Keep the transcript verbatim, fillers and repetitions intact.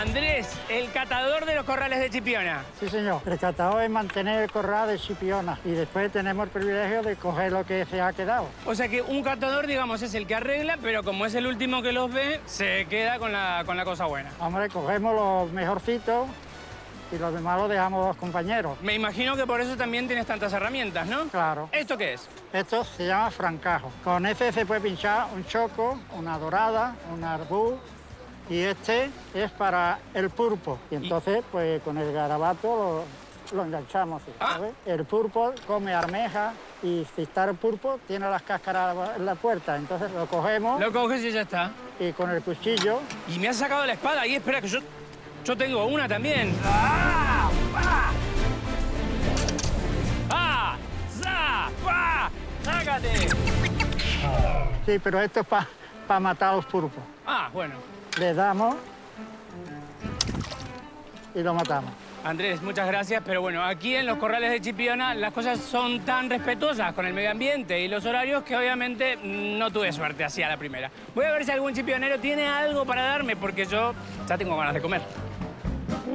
Andrés, el catador de los corrales de Chipiona. Sí, señor. El catador es mantener el corral de Chipiona y después tenemos el privilegio de coger lo que se ha quedado. O sea que un catador, digamos, es el que arregla, pero como es el último que los ve, se queda con la, con la cosa buena. Hombre, cogemos los mejorcitos y los demás los dejamos a los compañeros. Me imagino que por eso también tienes tantas herramientas, ¿no? Claro. ¿Esto qué es? Esto se llama francajo. Con este se puede pinchar un choco, una dorada, un arbú. Y este es para el pulpo. Y entonces, pues con el garabato lo, lo enganchamos. ¿Sabes? Ah. El pulpo come almeja y si está el pulpo tiene las cáscaras en la puerta. Entonces lo cogemos. Lo coges y ya está. Y con el cuchillo. Y me has sacado la espada. Y espera, que yo, yo tengo una también. ¡Ah! ¡Ah! ¡Ah! ¡Ah! ¡Ah! ¡Sácate! Sí, pero esto es para pa matar a los pulpos. Ah, bueno. Le damos y lo matamos. Andrés, muchas gracias, pero bueno, aquí en los corrales de Chipiona las cosas son tan respetuosas con el medio ambiente y los horarios que obviamente no tuve suerte así a la primera. Voy a ver si algún chipionero tiene algo para darme porque yo ya tengo ganas de comer.